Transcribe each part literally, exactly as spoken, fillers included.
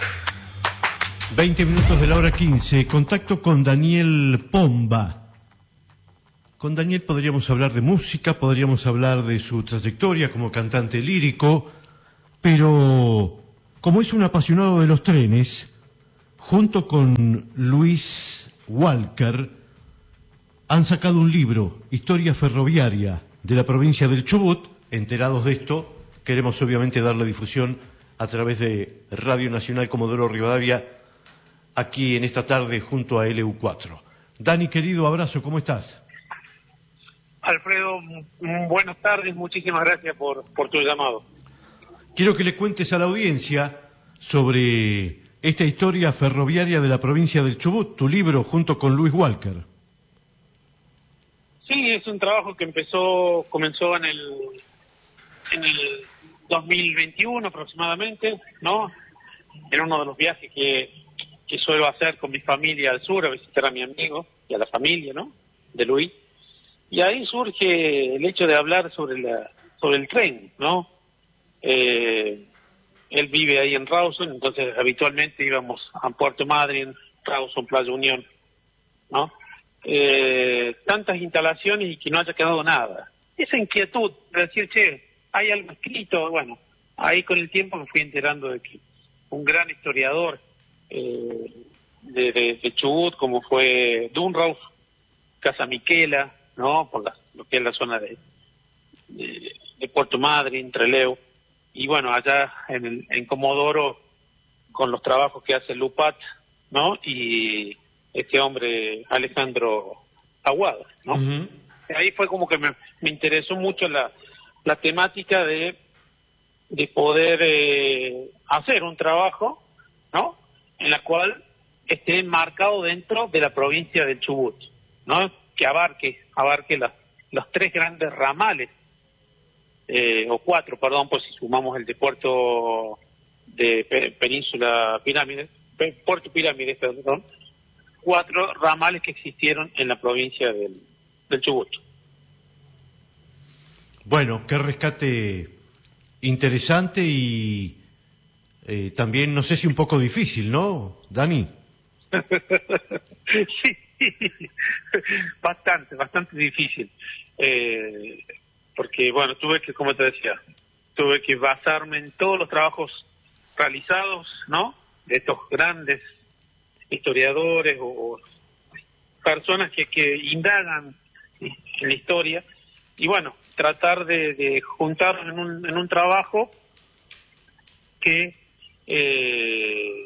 veinte minutos de la hora quince, contacto con Daniel Pomba. Con Daniel podríamos hablar de música, podríamos hablar de su trayectoria como cantante lírico, pero como es un apasionado de los trenes, junto con Luis Walker, han sacado un libro, Historia Ferroviaria de la provincia del Chubut. Enterados de esto, queremos obviamente darle difusión a través de Radio Nacional Comodoro Rivadavia, aquí en esta tarde junto a L U cuatro. Dani, querido, abrazo, ¿cómo estás? Alfredo, buenas tardes, muchísimas gracias por, por tu llamado. Quiero que le cuentes a la audiencia sobre esta historia ferroviaria de la provincia del Chubut, tu libro junto con Luis Walker. Sí, es un trabajo que empezó, comenzó en el, en el dos mil veintiuno aproximadamente, ¿no? En uno de los viajes que que suelo hacer con mi familia al sur, a visitar a mi amigo y a la familia, ¿no?, de Luis. Y ahí surge el hecho de hablar sobre la sobre el tren, ¿no? Eh, él vive ahí en Rawson, entonces habitualmente íbamos a Puerto Madryn, Rawson, Playa Unión, ¿no? Eh, tantas instalaciones y que no haya quedado nada. Esa inquietud de decir, che, hay algo escrito, bueno, ahí con el tiempo me fui enterando de que un gran historiador Eh, de, de, de Chubut, como fue Dunrauf, Casa Miquela, ¿no?, por la, lo que es la zona de, de, de Puerto Madryn, Trelew, y bueno, allá en, el, en Comodoro, con los trabajos que hace Lupat, ¿no?, y este hombre Alejandro Aguado, ¿no? Uh-huh. Ahí fue como que me, me interesó mucho la, la temática de, de poder eh, hacer un trabajo, ¿no?, en la cual esté enmarcado dentro de la provincia del Chubut, ¿no?, que abarque abarque las, los tres grandes ramales, eh, o cuatro, perdón, pues si sumamos el de Puerto de Península Pirámides, Puerto Pirámides, perdón, cuatro ramales que existieron en la provincia del, del Chubut. Bueno, qué rescate interesante y Eh, también, no sé si un poco difícil, ¿no, Dani? Sí, bastante, bastante difícil. Eh, porque, bueno, tuve que, como te decía, tuve que basarme en todos los trabajos realizados, ¿no?, de estos grandes historiadores o personas que, que indagan en la historia, y bueno, tratar de, de juntarlos en un, en un trabajo que Eh,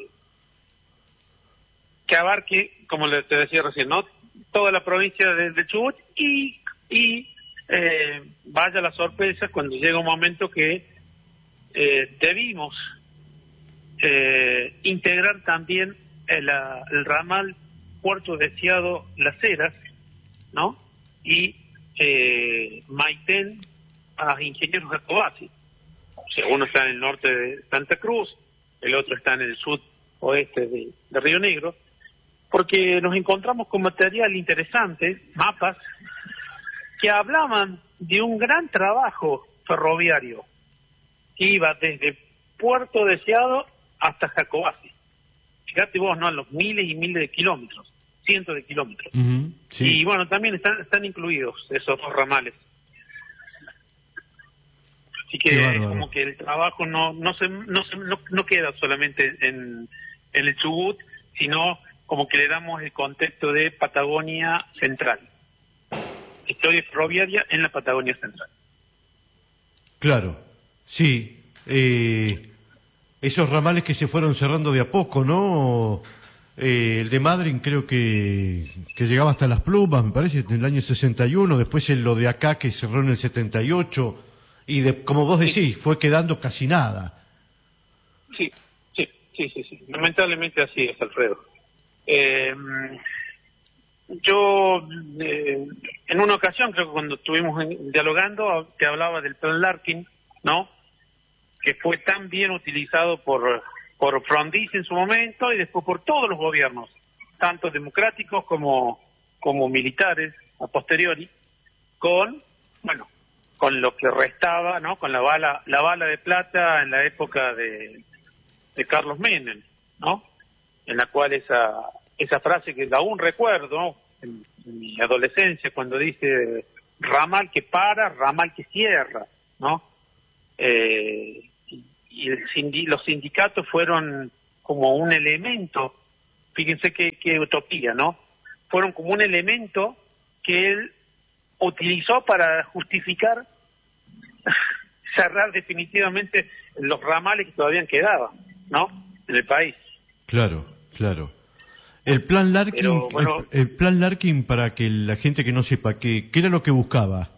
que abarque, como te decía recién, ¿no?, toda la provincia de, de Chubut y, y eh, vaya la sorpresa cuando llega un momento que eh, debimos eh, integrar también el, el ramal Puerto Deseado Las Heras, ¿no?, y eh, Maitén a Ingenieros Jacobasi. O sea, uno está en el norte de Santa Cruz, el otro está en el sudoeste de, de Río Negro, porque nos encontramos con material interesante, mapas, que hablaban de un gran trabajo ferroviario, que iba desde Puerto Deseado hasta Jacobasi. Fíjate vos, ¿no?, los miles y miles de kilómetros, cientos de kilómetros. Uh-huh, sí. Y bueno, también están, están incluidos esos dos ramales. Así que es como que el trabajo no no se no se, no, no queda solamente en, en el Chubut, sino como que le damos el contexto de Patagonia Central. Historia ferroviaria en la Patagonia Central. Claro, sí. Eh, esos ramales que se fueron cerrando de a poco, ¿no? Eh, el de Madryn creo que, que llegaba hasta Las Plumas, me parece, en el año sesenta y uno, después el, lo de acá que cerró en el setenta y ocho... Y de, como vos decís, sí, fue quedando casi nada. Sí, sí, sí, sí, sí. Lamentablemente así es, Alfredo. Eh, yo, eh, en una ocasión, creo que cuando estuvimos en, dialogando, te hablaba del plan Larkin, ¿no?, que fue tan bien utilizado por, por Frondizi en su momento y después por todos los gobiernos, tanto democráticos como, como militares, a posteriori, con, bueno, con lo que restaba, ¿no?, con la bala la bala de plata en la época de, de Carlos Menem, ¿no? En la cual esa esa frase que aún recuerdo en, en mi adolescencia, cuando dice ramal que para, ramal que cierra, ¿no? Eh, y y el sindi- los sindicatos fueron como un elemento, fíjense qué, qué utopía, ¿no? Fueron como un elemento que él utilizó para justificar cerrar definitivamente los ramales que todavía quedaban, ¿no? En el país. Claro, claro. El plan Larkin, Pero, bueno, el, el plan Larkin, para que la gente que no sepa, ¿qué, qué era lo que buscaba?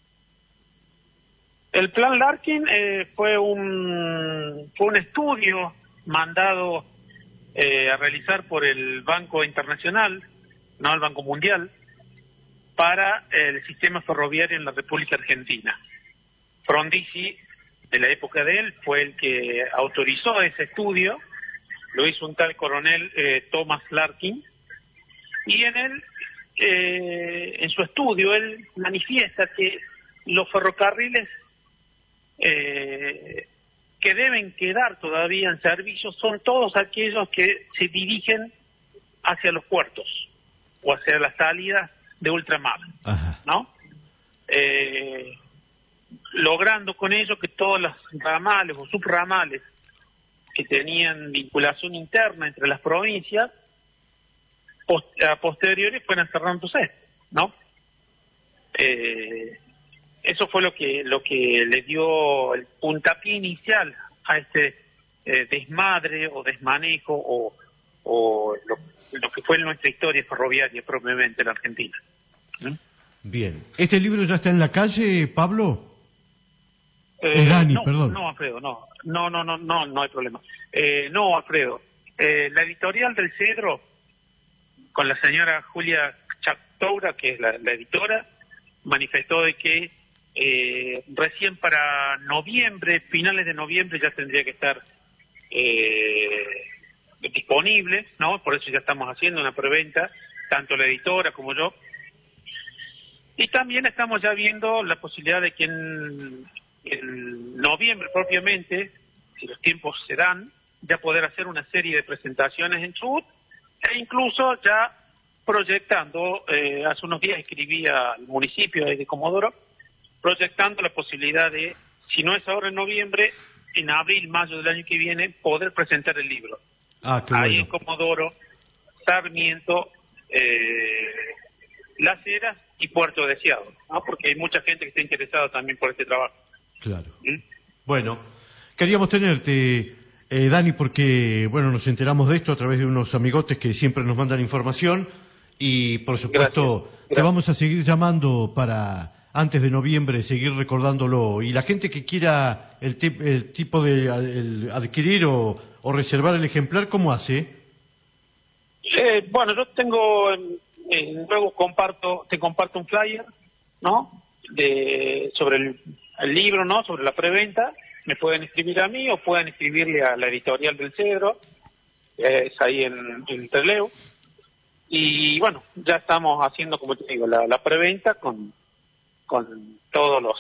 el plan Larkin eh, fue un fue un estudio mandado eh, a realizar por el Banco Internacional, no el Banco Mundial, para el sistema ferroviario en la República Argentina. Frondizi, de la época de él, fue el que autorizó ese estudio, lo hizo un tal coronel eh, Thomas Larkin, y en él, eh, en su estudio, él manifiesta que los ferrocarriles eh, que deben quedar todavía en servicio son todos aquellos que se dirigen hacia los puertos o hacia las salidas de ultramar, Ajá. ¿no? Eh, logrando con ello que todos los ramales o subramales que tenían vinculación interna entre las provincias post a posteriores fueran cerrándose, ¿no? Eh, eso fue lo que lo que le dio el puntapié inicial a este eh, desmadre o desmanejo o, o lo, lo que fue nuestra historia ferroviaria propiamente en Argentina. ¿Mm? Bien. ¿Este libro ya está en la calle, Pablo? Eh, Eh, Dani, no, perdón. no, Alfredo, no, no, no, no, no, no hay problema. Eh, no, Alfredo, eh, la editorial del Cedro, con la señora Julia Chactoura, que es la, la editora, manifestó de que eh, recién para noviembre, finales de noviembre, ya tendría que estar eh, disponible, ¿no? Por eso ya estamos haciendo una preventa, tanto la editora como yo. Y también estamos ya viendo la posibilidad de que en, en noviembre propiamente, si los tiempos se dan, ya poder hacer una serie de presentaciones en Chubut, e incluso ya proyectando, eh, hace unos días escribí al municipio de Comodoro, proyectando la posibilidad de, si no es ahora en noviembre, en abril, mayo del año que viene, poder presentar el libro. Ah, qué Ahí bueno. en Comodoro, Sarmiento, eh, Las Heras y Puerto Deseado, ¿no? Porque hay mucha gente que está interesada también por este trabajo. Claro. ¿Mm? Bueno, queríamos tenerte, eh, Dani, porque, bueno, nos enteramos de esto a través de unos amigotes que siempre nos mandan información y, por supuesto, Gracias. te Gracias. vamos a seguir llamando para, antes de noviembre, seguir recordándolo. Y la gente que quiera el, tip- el tipo de el adquirir o, o reservar el ejemplar, ¿cómo hace? Eh, bueno, yo tengo, eh, luego comparto, te comparto un flyer, ¿no? De, sobre el, el libro, ¿no? Sobre la preventa. Me pueden escribir a mí o pueden escribirle a la editorial del Cedro, eh, es ahí en, en Trelew. Y bueno, ya estamos haciendo, como te digo, la, la preventa con, con todos los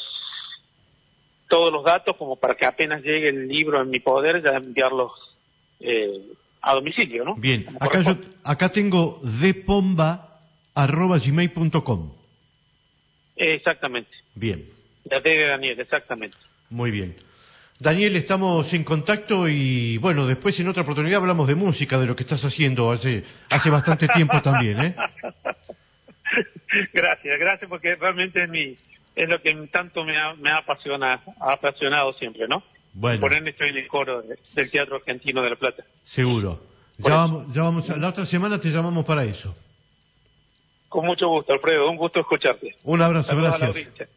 todos los datos como para que apenas llegue el libro en mi poder ya enviarlos eh, a domicilio, ¿no? Bien, Como acá yo, corresponde. acá tengo depomba arroba gmail punto com. Eh, exactamente. Bien, La D de Daniel, exactamente. muy bien. Daniel, estamos en contacto y, bueno, después en otra oportunidad hablamos de música, de lo que estás haciendo hace, hace bastante tiempo también, ¿eh? Gracias, gracias porque realmente es mi es lo que tanto me ha, me ha apasionado, ha apasionado siempre, ¿no? Bueno. Por ende estoy en el coro de- del Teatro Argentino de La Plata. Seguro. Por Ya eso. vamos, ya vamos, a- la otra semana te llamamos para eso. Con mucho gusto, Alfredo, un gusto escucharte. Un abrazo, Saludos a la gracias. audiencia.